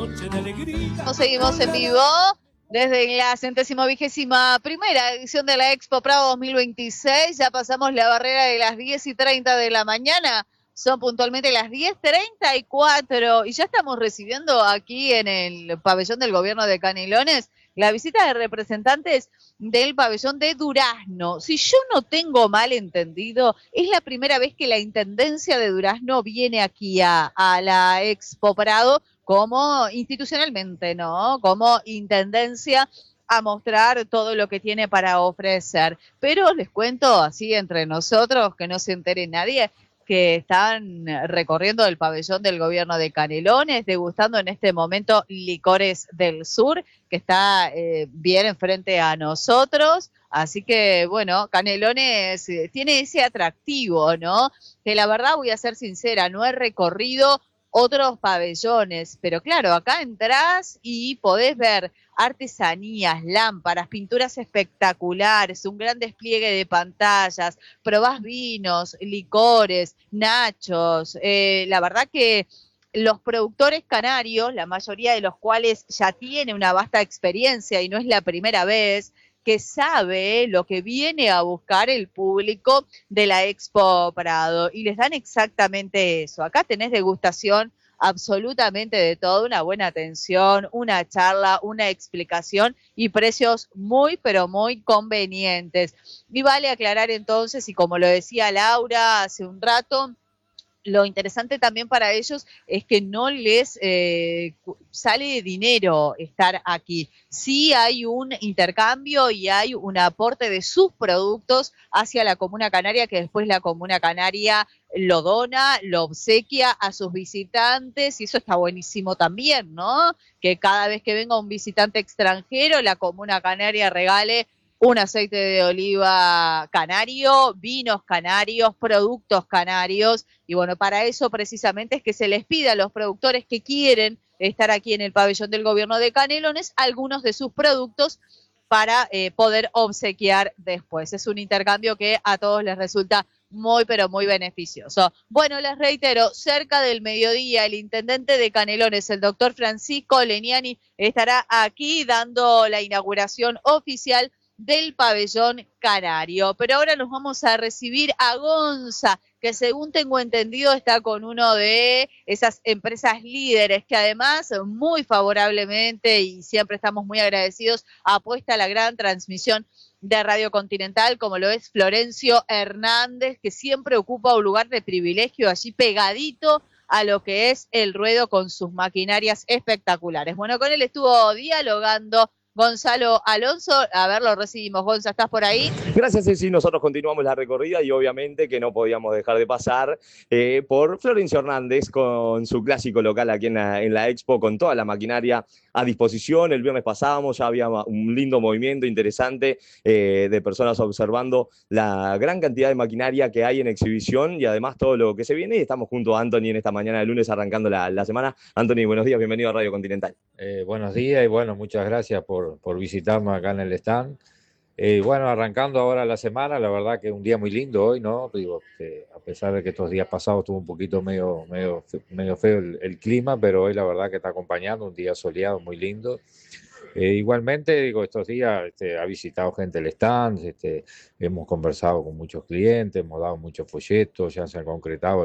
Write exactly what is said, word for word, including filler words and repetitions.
Seguimos en vivo desde la centésimo vigésima primera edición de la Expo Prado dos mil veintiséis. Ya pasamos la barrera de las diez y treinta de la mañana. Son puntualmente las diez treinta y cuatro y ya estamos recibiendo aquí en el pabellón del gobierno de Canelones la visita de representantes del pabellón de Durazno. Si yo no tengo mal entendido, es la primera vez que la Intendencia de Durazno viene aquí a, a la Expo Prado como institucionalmente, ¿no? Como intendencia a mostrar todo lo que tiene para ofrecer. Pero les cuento así entre nosotros, que no se entere nadie, que están recorriendo el pabellón del gobierno de Canelones, degustando en este momento Licores del Sur, que está eh, bien enfrente a nosotros. Así que, bueno, Canelones eh, tiene ese atractivo, ¿no? Que la verdad, voy a ser sincera, no he recorrido otros pabellones, pero claro, acá entrás y podés ver artesanías, lámparas, pinturas espectaculares, un gran despliegue de pantallas, probás vinos, licores, nachos, eh, la verdad que los productores canarios, la mayoría de los cuales ya tiene una vasta experiencia y no es la primera vez, que sabe lo que viene a buscar el público de la Expo Prado y les dan exactamente eso. Acá tenés degustación absolutamente de todo, una buena atención, una charla, una explicación y precios muy, pero muy convenientes. Y vale aclarar entonces, y como lo decía Laura hace un rato, lo interesante también para ellos es que no les eh, sale dinero estar aquí. Sí hay un intercambio y hay un aporte de sus productos hacia la Comuna Canaria, que después la Comuna Canaria lo dona, lo obsequia a sus visitantes, y eso está buenísimo también, ¿no? Que cada vez que venga un visitante extranjero, la Comuna Canaria regale un aceite de oliva canario, vinos canarios, productos canarios, y bueno, para eso precisamente es que se les pide a los productores que quieren estar aquí en el pabellón del gobierno de Canelones algunos de sus productos para eh, poder obsequiar después. Es un intercambio que a todos les resulta muy, pero muy beneficioso. Bueno, les reitero, cerca del mediodía, el intendente de Canelones, el doctor Francisco Leniani, estará aquí dando la inauguración oficial del pabellón canario. Pero ahora nos vamos a recibir a Gonza, que según tengo entendido está con uno de esas empresas líderes que además muy favorablemente, y siempre estamos muy agradecidos, apuesta a la gran transmisión de Radio Continental, como lo es Florencio Hernández, que siempre ocupa un lugar de privilegio allí pegadito a lo que es el ruedo con sus maquinarias espectaculares. Bueno, con él estuvo dialogando Gonzalo Alonso. A ver, lo recibimos. Gonza, ¿estás por ahí? Gracias, Ceci. Nosotros continuamos la recorrida y obviamente que no podíamos dejar de pasar eh, por Florencio Hernández con su clásico local aquí en la, en la Expo, con toda la maquinaria a disposición. El viernes pasábamos, ya había un lindo movimiento interesante eh, de personas observando la gran cantidad de maquinaria que hay en exhibición y además todo lo que se viene. Y estamos junto a Anthony en esta mañana de lunes arrancando la, la semana. Anthony, buenos días, bienvenido a Radio Continental. Eh, buenos días y bueno, muchas gracias por, por visitarnos acá en el stand. Eh, bueno, arrancando ahora la semana, la verdad que es un día muy lindo hoy, ¿no? Digo, que a pesar de que estos días pasados estuvo un poquito medio, medio, medio feo el, el clima, pero hoy la verdad que está acompañando un día soleado, muy lindo. Eh, igualmente, digo, estos días este, ha visitado gente el stand, este, hemos conversado con muchos clientes, hemos dado muchos folletos, ya se han concretado